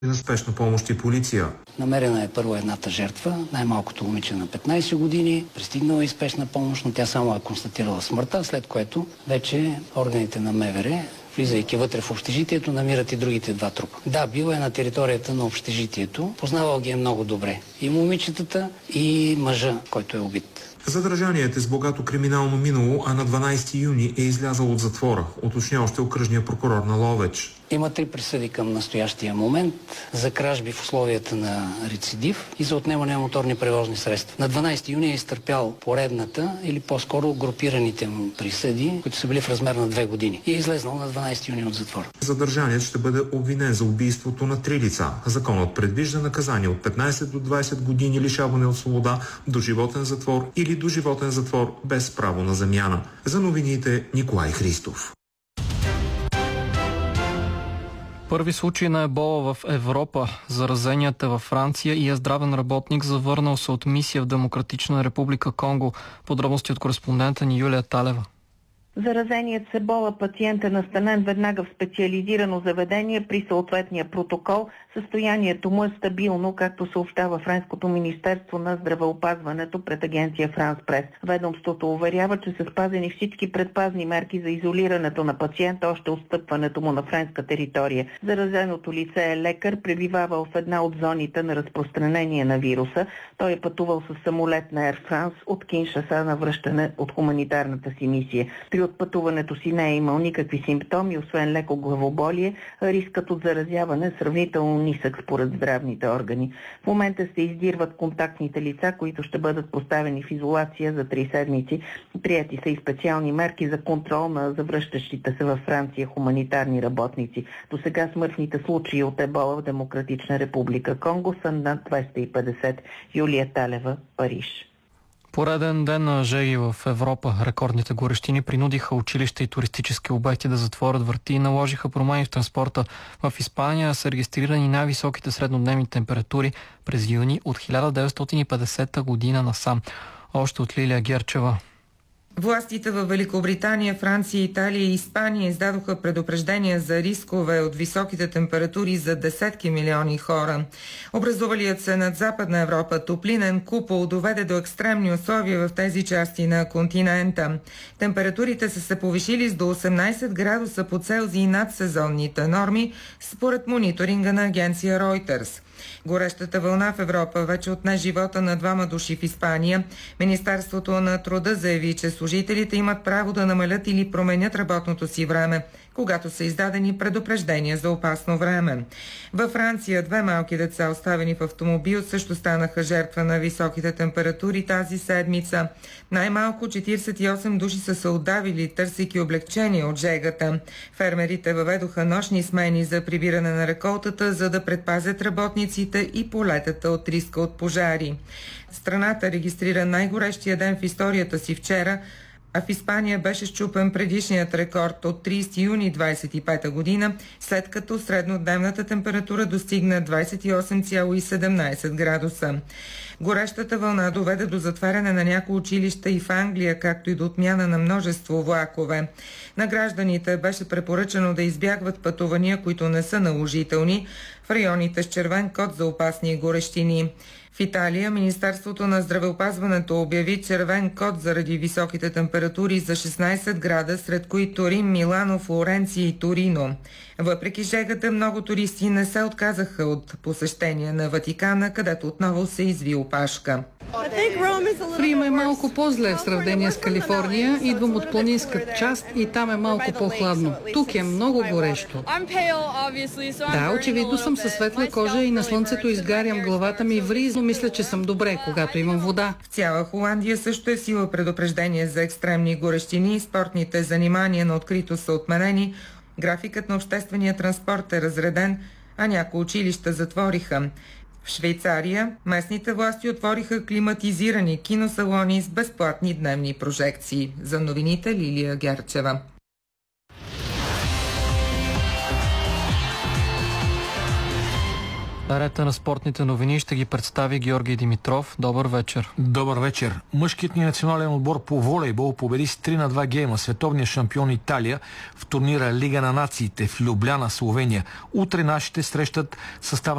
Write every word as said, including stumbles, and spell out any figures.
За спешна помощ и полиция. Намерена е първо едната жертва, най-малкото момиче на петнайсет години, пристигнала и спешна помощ, но тя само е констатирала смъртта, след което вече органите на МВР, влизайки вътре в общежитието, намират и другите два трупа. Да, била е на територията на общежитието, познавал ги е много добре. И момичетата, и мъжа, който е убит. Задържаният е с богато криминално минало, а на дванайсети юни е излязъл от затвора, уточня още окръжния прокурор на Ловеч. Има три присъди към настоящия момент за кражби в условията на рецидив и за отнемане на моторни превозни средства. На дванайсети юни е изтърпял поредната или по-скоро групираните му присъди, които са били в размер на две години. И е излезнал на дванайсети юни от затвора. Задържаният ще бъде обвинен за убийството на три лица. Законът предвижда наказание от петнайсет до двайсет години лишаване от свобода, доживотен затвор или доживотен затвор без право на замяна. За новините Николай Христов. Първи случай на ебола в Европа. Заразеният е във Франция и е здравен работник, завърнал се от мисия в Демократична република Конго. Подробности от кореспондента ни Юлия Талева. Заразеният с ебола пациент е настанен веднага в специализирано заведение при съответния протокол. Състоянието му е стабилно, както съобщава Френското министерство на здравеопазването пред агенция Франс Прес. Ведомството уверява, че са спазени всички предпазни мерки за изолирането на пациента още от стъпването му на френска територия. Заразеното лице е лекар, пребивавал в една от зоните на разпространение на вируса. Той е пътувал с самолет на Air France от Киншаса на връщане от хуманитарната си мисия. При отпътуването си не е имал никакви симптоми, освен леко главоболие, рискът от заразяване е сравнително нисък според здравните органи. В момента се издирват контактните лица, които ще бъдат поставени в изолация за три седмици. Прияти са и специални мерки за контрол на завръщащите се във Франция хуманитарни работници. До сега смъртните случаи от ебола в Демократична република Конго са над двеста и петдесет. Юлия Талева, Париж. Пореден ден на жеги в Европа. Рекордните горещини принудиха училища и туристически обекти да затворят врати и наложиха промени в транспорта. В Испания са регистрирани най-високите среднодневни температури през юни от хиляда деветстотин и петдесета година насам. Още от Лилия Герчева. Властите във Великобритания, Франция, Италия и Испания издадоха предупреждения за рискове от високите температури за десетки милиони хора. Образувалият се над Западна Европа топлинен купол доведе до екстремни условия в тези части на континента. Температурите са се повишили с до осемнайсет градуса по Целзий над сезонните норми, според мониторинга на агенция Reuters. Горещата вълна в Европа вече отне живота на двама души в Испания. Министерството на труда заяви, че служителите имат право да намалят или променят работното си време, когато са издадени предупреждения за опасно време. Във Франция две малки деца, оставени в автомобил, също станаха жертва на високите температури тази седмица. Най-малко четирийсет и осем души са се отдавили, търсейки облегчение от жегата. Фермерите въведоха нощни смени за прибиране на реколтата, за да предпазят работниците и полетата от риска от пожари. Страната регистрира най-горещия ден в историята си вчера, а в Испания беше счупен предишният рекорд от трийсети юни двайсет и пета година, след като среднодневната температура достигна двайсет и осем цяло и седемнайсет градуса. Горещата вълна доведе до затваряне на някои училища и в Англия, както и до отмяна на множество влакове. На гражданите беше препоръчано да избягват пътувания, които не са наложителни, в районите с червен код за опасни горещини. В Италия Министерството на здравеопазването обяви червен код заради високите температури за шестнайсет града, сред които Рим, Милано, Флоренция и Торино. Въпреки жегата, много туристи не се отказаха от посещение на Ватикана, където отново се изви опашка. Рим е малко по-зле в сравнение с Калифорния. Идвам от планинската част и там е малко по-хладно. Тук е много горещо. Да, очевидно съм със светла кожа и на слънцето изгарям, главата ми ври, но мисля, че съм добре, когато имам вода. В цяла Холандия също е сила предупреждение за екстремни горещини. Спортните занимания на открито са отменени. Графикът на обществения транспорт е разреден, а някои училища затвориха. В Швейцария местните власти отвориха климатизирани киносалони с безплатни дневни прожекции. За новините Лилия Герчева. Наред на спортните новини ще ги представи Георги Димитров. Добър вечер. Добър вечер. Мъжкият ни национален отбор по волейбол победи с три на два гейма световния шампион Италия в турнира Лига на нациите в Любляна, Словения. Утре нашите срещат състава